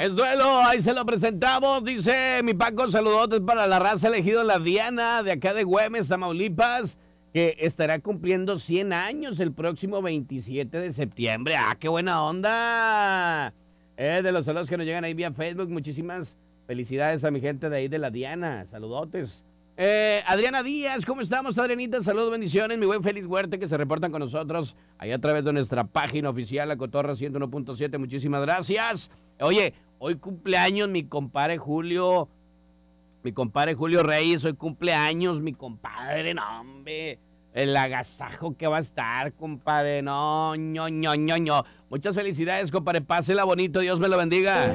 Es duelo, ahí se lo presentamos. Dice mi Paco, saludotes para la raza elegido la Diana de acá de Güemes, Tamaulipas, que estará cumpliendo 100 años el próximo 27 de septiembre. ¡Ah, qué buena onda! De los saludos que nos llegan ahí vía Facebook, muchísimas felicidades a mi gente de ahí de la Diana. Saludotes. Adriana Díaz, ¿cómo estamos, Adrianita? Saludos, bendiciones, mi buen Félix Huerte, que se reportan con nosotros ahí a través de nuestra página oficial, La Cotorra 101.7. Muchísimas gracias. Oye, hoy cumpleaños mi compadre Julio Reyes, hoy cumpleaños mi compadre, no, hombre. El agasajo que va a estar, compadre, no, ño. Muchas felicidades, compadre, pásela bonito, Dios me lo bendiga.